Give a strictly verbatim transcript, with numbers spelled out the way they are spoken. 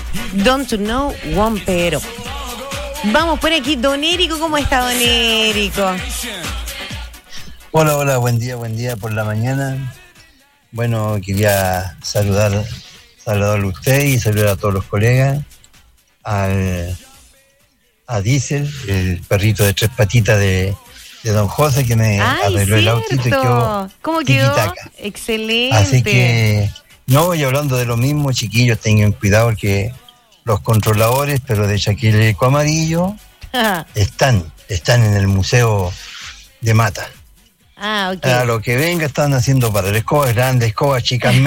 Don't Know One Pero. Vamos por aquí, don Érico, ¿cómo está don Érico? Hola, hola, buen día, buen día por la mañana. Bueno, quería saludar, saludarle a usted y saludar a todos los colegas, al, a Diesel, el perrito de tres patitas de, de don José, que me Ay, arregló el cierto. autito y quedó ¿Cómo quedó? tiquitaca. Excelente. Así que, no, y hablando de lo mismo, chiquillos, tengan cuidado porque los controladores, pero de chaleco amarillo, están, están en el Museo de Mata. Ah, ok. A lo que venga están haciendo para escobas grandes, escobas chicas.